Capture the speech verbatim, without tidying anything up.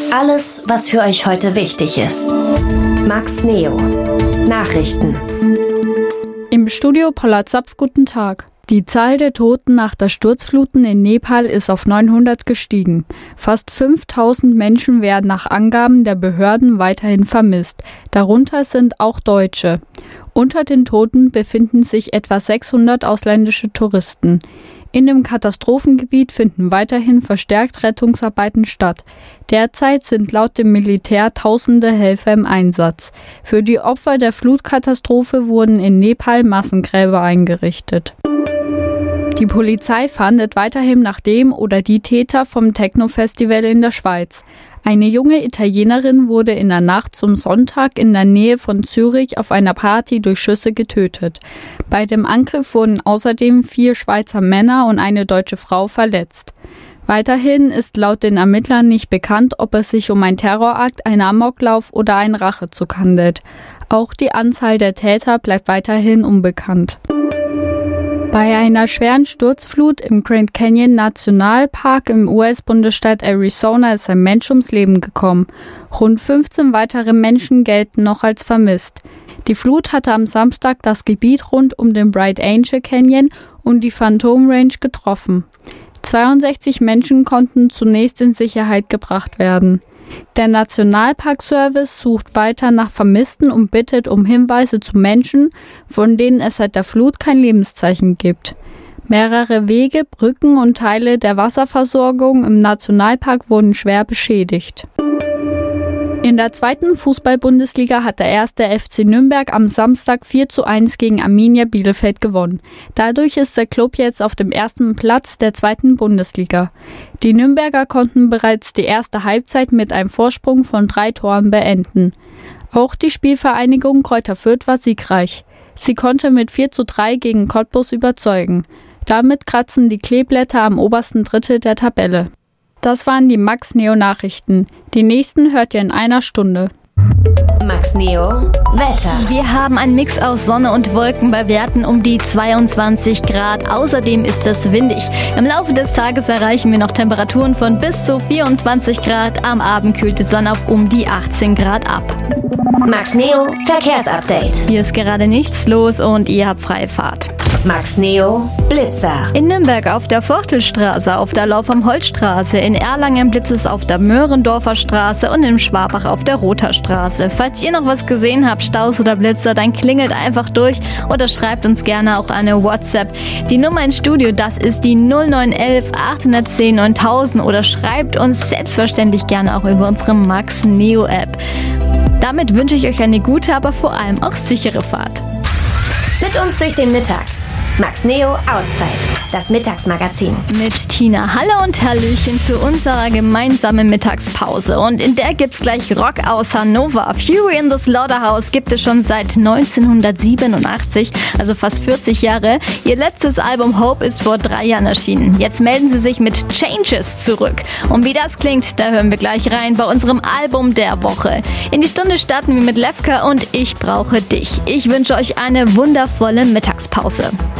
Alles, was für euch heute wichtig ist. Max Neo. Nachrichten. Im Studio Paula Zapf, guten Tag. Die Zahl der Toten nach der Sturzfluten in Nepal ist auf neunhundert gestiegen. Fast fünftausend Menschen werden nach Angaben der Behörden weiterhin vermisst. Darunter sind auch Deutsche. Unter den Toten befinden sich etwa sechshundert ausländische Touristen. In dem Katastrophengebiet finden weiterhin verstärkt Rettungsarbeiten statt. Derzeit sind laut dem Militär tausende Helfer im Einsatz. Für die Opfer der Flutkatastrophe wurden in Nepal Massengräber eingerichtet. Die Polizei fahndet weiterhin nach dem oder die Täter vom Techno-Festival in der Schweiz. Eine junge Italienerin wurde in der Nacht zum Sonntag in der Nähe von Zürich auf einer Party durch Schüsse getötet. Bei dem Angriff wurden außerdem vier Schweizer Männer und eine deutsche Frau verletzt. Weiterhin ist laut den Ermittlern nicht bekannt, ob es sich um einen Terrorakt, einen Amoklauf oder einen Rachezug handelt. Auch die Anzahl der Täter bleibt weiterhin unbekannt. Bei einer schweren Sturzflut im Grand Canyon Nationalpark im U S-Bundesstaat Arizona ist ein Mensch ums Leben gekommen. Rund fünfzehn weitere Menschen gelten noch als vermisst. Die Flut hatte am Samstag das Gebiet rund um den Bright Angel Canyon und die Phantom Range getroffen. zweiundsechzig Menschen konnten zunächst in Sicherheit gebracht werden. Der Nationalparkservice sucht weiter nach Vermissten und bittet um Hinweise zu Menschen, von denen es seit der Flut kein Lebenszeichen gibt. Mehrere Wege, Brücken und Teile der Wasserversorgung im Nationalpark wurden schwer beschädigt. In der zweiten Fußball-Bundesliga hat der erste F C Nürnberg am Samstag vier zu eins gegen Arminia Bielefeld gewonnen. Dadurch ist der Klub jetzt auf dem ersten Platz der zweiten Bundesliga. Die Nürnberger konnten bereits die erste Halbzeit mit einem Vorsprung von drei Toren beenden. Auch die Spielvereinigung Kräuter Fürth war siegreich. Sie konnte mit vier zu drei gegen Cottbus überzeugen. Damit kratzen die Kleeblätter am obersten Drittel der Tabelle. Das waren die Max Neo Nachrichten. Die nächsten hört ihr in einer Stunde. Max Neo Wetter. Wir haben einen Mix aus Sonne und Wolken bei Werten um die zweiundzwanzig Grad. Außerdem ist es windig. Im Laufe des Tages erreichen wir noch Temperaturen von bis zu vierundzwanzig Grad. Am Abend kühlt es dann auf um die achtzehn Grad ab. Max Neo Verkehrsupdate. Hier ist gerade nichts los und ihr habt freie Fahrt. Max Neo Blitzer. In Nürnberg auf der Vortelstraße, auf der Lauf am Holzstraße, in Erlangen blitzt es auf der Möhrendorfer Straße und in Schwabach auf der Rother Straße. Falls ihr noch was gesehen habt, Staus oder Blitzer, dann klingelt einfach durch oder schreibt uns gerne auch eine WhatsApp. Die Nummer ins Studio, das ist die null neun eins eins acht eins null neuntausend oder schreibt uns selbstverständlich gerne auch über unsere Max Neo App. Damit wünsche ich euch eine gute, aber vor allem auch sichere Fahrt. Mit uns durch den Mittag. Max Neo Auszeit, das Mittagsmagazin. Mit Tina. Hallo und Hallöchen zu unserer gemeinsamen Mittagspause. Und in der gibt's gleich Rock aus Hannover. Fury in the Slaughterhouse gibt es schon seit neunzehnhundertsiebenundachtzig, also fast vierzig Jahre. Ihr letztes Album Hope ist vor drei Jahren erschienen. Jetzt melden sie sich mit Changes zurück. Und wie das klingt, da hören wir gleich rein bei unserem Album der Woche. In die Stunde starten wir mit Lefka und Ich brauche dich. Ich wünsche euch eine wundervolle Mittagspause.